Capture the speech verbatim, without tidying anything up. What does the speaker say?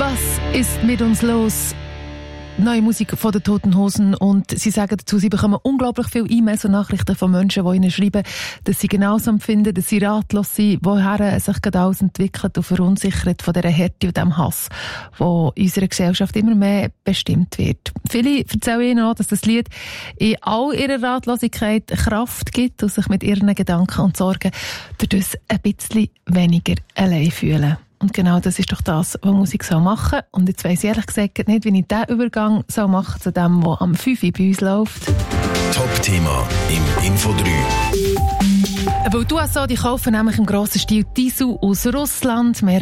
Was ist mit uns los? Neue Musik von den Toten Hosen und sie sagen dazu, sie bekommen unglaublich viele E-Mails und Nachrichten von Menschen, die ihnen schreiben, dass sie genauso empfinden, dass sie ratlos sind, woher sich gerade alles entwickelt und verunsichert von dieser Härte und dem Hass, der in unserer Gesellschaft immer mehr bestimmt wird. Viele erzählen ihnen auch, dass das Lied in all ihrer Ratlosigkeit Kraft gibt und sich mit ihren Gedanken und Sorgen dadurch ein bisschen weniger allein fühlen. Und genau das ist doch das, was Musik soll machen. Und jetzt weiss ich ehrlich gesagt nicht, wie ich diesen Übergang soll machen zu dem, was am fünf Uhr bei uns läuft. Top-Thema im Info drei. Weil du auch so, die kaufen nämlich im grossen Stil Diesel aus Russland. Mehr